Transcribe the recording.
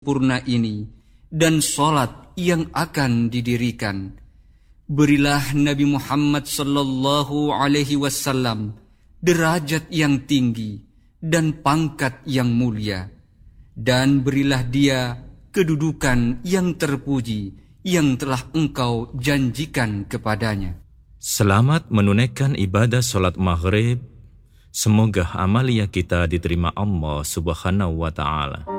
sempurna ini dan salat yang akan didirikan. Berilah Nabi Muhammad sallallahu alaihi wasallam derajat yang tinggi dan pangkat yang mulia, dan berilah dia kedudukan yang terpuji yang telah Engkau janjikan kepadanya. Selamat menunaikan ibadah solat maghrib. Semoga amalia kita diterima Allah Subhanahu wa ta'ala.